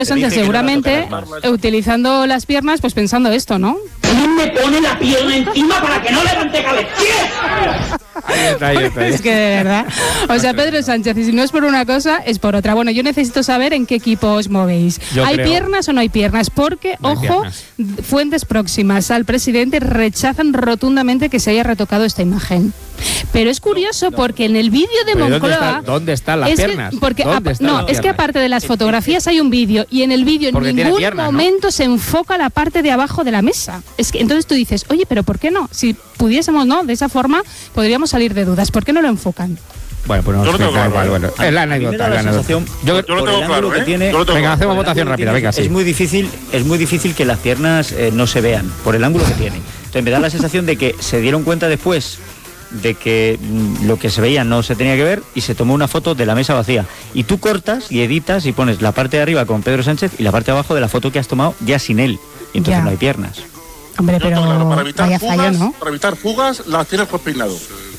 Sánchez seguramente utilizando las piernas, pues pensando esto, ¿no? ¿Quién me pone la pierna encima para que no levante cabeza? Ahí está. Es que de verdad. O sea, Pedro Sánchez, y si no es por una cosa, es por otra. Bueno, yo necesito saber en qué equipo os movéis. ¿Hay piernas o no hay piernas? Porque, no ojo, fuentes próximas al presidente rechazan rotundamente que se haya retocado esta imagen. Pero es curioso porque en el vídeo de Moncloa... ¿Dónde están las piernas? Porque es que aparte de las fotografías hay un vídeo y en el vídeo en ningún momento se enfoca la parte de abajo de la mesa. Es que entonces tú dices, oye, pero ¿por qué no? Si pudiésemos, ¿no? De esa forma podríamos salir de dudas. ¿Por qué no lo enfocan? Bueno, pues no yo lo tengo claro. Bueno, es la anécdota. Yo lo tengo claro, venga, hacemos votación rápida, venga, sí. Es muy difícil que las piernas no se vean por el ángulo que tienen. Entonces me da la sensación de que se dieron cuenta después de que lo que se veía no se tenía que ver y se tomó una foto de la mesa vacía. Y tú cortas y editas y pones la parte de arriba con Pedro Sánchez y la parte de abajo de la foto que has tomado ya sin él. Y entonces no hay piernas. Hombre, pero claro, para evitar vaya fugas, fallo, ¿no? Para evitar fugas, las tienes pues peinado.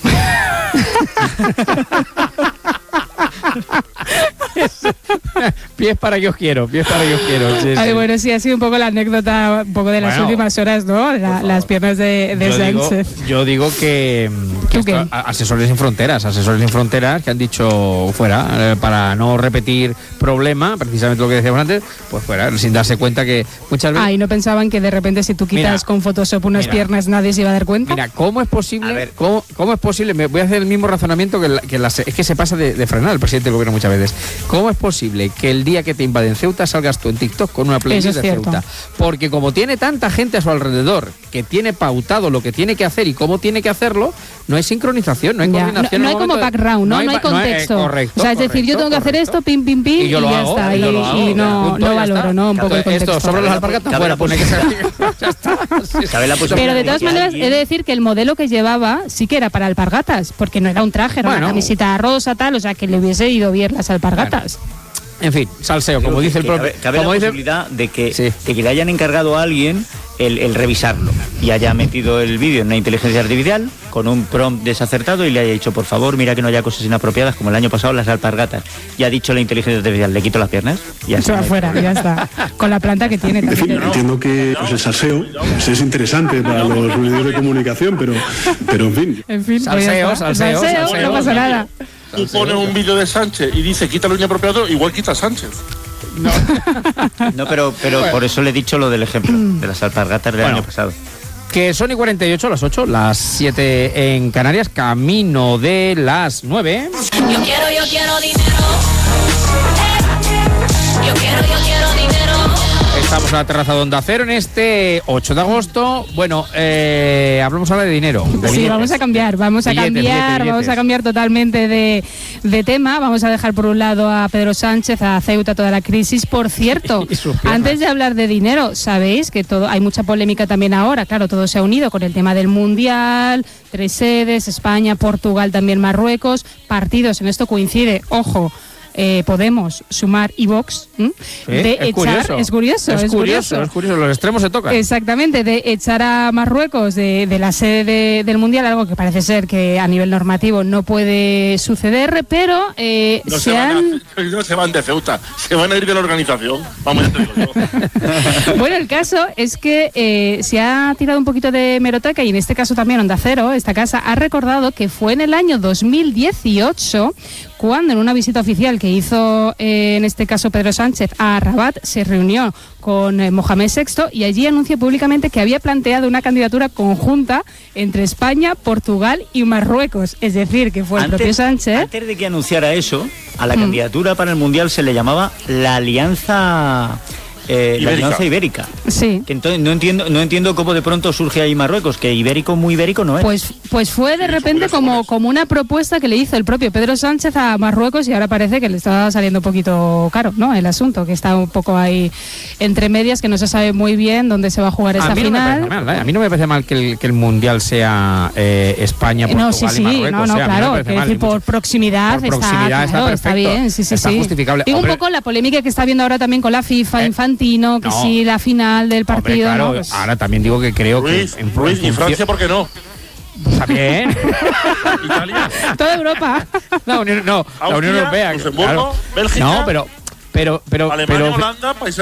Pies para que os quiero. Sí, Ay, bueno, sí, ha sido un poco la anécdota, un poco de las últimas horas, ¿no? Las piernas de Sánchez. Yo digo que asesores sin fronteras que han dicho fuera, para no repetir problema, precisamente lo que decíamos antes, pues fuera, sin darse cuenta que muchas veces... ¿y no pensaban que de repente si tú quitas con Photoshop unas piernas nadie se iba a dar cuenta? Mira, ¿cómo es posible? ¿Cómo es posible? Me voy a hacer el mismo razonamiento es que se pasa de frenar el presidente del gobierno muchas veces. ¿Cómo es posible que el día que te invaden Ceuta salgas tú en TikTok con una playlist de Ceuta? Porque como tiene tanta gente a su alrededor que tiene pautado lo que tiene que hacer y cómo tiene que hacerlo, no hay sincronización, no hay coordinación. No hay como background, no hay contexto. Correcto, o sea, es decir, yo tengo que hacer esto, pim, y yo lo ya hago, está. Y no valoro, ¿no? Un poco el contexto. Esto sobre las alpargatas fuera, pone que ya está. Pero de todas maneras, he de decir que el modelo que llevaba sí que era para alpargatas, porque no era un traje, era una camiseta rosa, tal, o sea, que le hubiese ido bien las alpargatas. En fin, salseo, como dice el propio... Cabe la posibilidad de que le hayan encargado a alguien el revisarlo y haya metido el vídeo en una inteligencia artificial con un prompt desacertado y le haya dicho, por favor, mira que no haya cosas inapropiadas como el año pasado las alpargatas. Y ha dicho la inteligencia artificial, le quito las piernas y ya está. Afuera, ya está. Con la planta que tiene también. En fin, entiendo que el salseo es interesante para los medios de comunicación, pero en fin. Salseo, no pasa nada. Tú pones un vídeo de Sánchez y dice quita lo inapropiado, igual quita Sánchez. No, pero por eso le he dicho lo del ejemplo de las alpargatas del año pasado. Que son y 48, las 8, las 7 en Canarias, camino de las 9. Yo quiero dinero. Yo quiero dinero. Estamos en la terraza de Onda Cero en este 8 de agosto. Bueno, hablamos ahora de dinero. Sí, vamos a cambiar totalmente de tema. Vamos a dejar por un lado a Pedro Sánchez, a Ceuta, toda la crisis. Por cierto, antes de hablar de dinero, sabéis que hay mucha polémica también ahora. Claro, todo se ha unido con el tema del Mundial, 3 sedes, España, Portugal, también Marruecos. Partidos, en esto coincide, ojo, Podemos, Sumar y Vox, es curioso, los extremos se tocan. Exactamente, de echar a Marruecos de la sede del Mundial, algo que parece ser que a nivel normativo no puede suceder, pero no se van de Ceuta, se van a ir de la organización. Vamos, ya te digo yo. Bueno, el caso es que se ha tirado un poquito de hemeroteca y en este caso también Onda Cero, esta casa, ha recordado que fue en el año 2018 cuando en una visita oficial que hizo en este caso Pedro Sánchez a Rabat se reunió con Mohamed VI y allí anunció públicamente que había planteado una candidatura conjunta entre España, Portugal y Marruecos. Es decir, que fue el propio Sánchez. Antes de que anunciara eso, a la candidatura para el Mundial se le llamaba la Alianza... la Alianza Ibérica. Sí. Que entonces no entiendo cómo de pronto surge ahí Marruecos, que ibérico muy ibérico no es. Pues fue de repente como una propuesta que le hizo el propio Pedro Sánchez a Marruecos y ahora parece que le está saliendo un poquito caro, ¿no? El asunto, que está un poco ahí entre medias, que no se sabe muy bien dónde se va a jugar esta final. A mí no me parece mal que el Mundial sea España, Portugal y Marruecos. Claro, es decir, por proximidad, está bien, está justificable. Digo un poco la polémica que está habiendo ahora también con la FIFA, que si la final del partido. Claro, ¿no? Pues... ahora también digo que creo Ruiz, que. ¿y Francia por qué no? También. Italia. Toda Europa. La Unión Europea. Luxemburgo, Bélgica. No, pero Pero Alemania, Holanda, Países